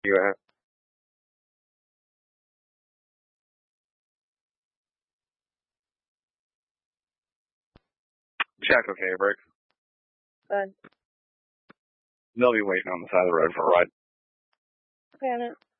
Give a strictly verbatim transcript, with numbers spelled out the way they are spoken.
You at? Jack, okay, Rick? Good. They'll be waiting on the side of the road for a ride. Okay, on it.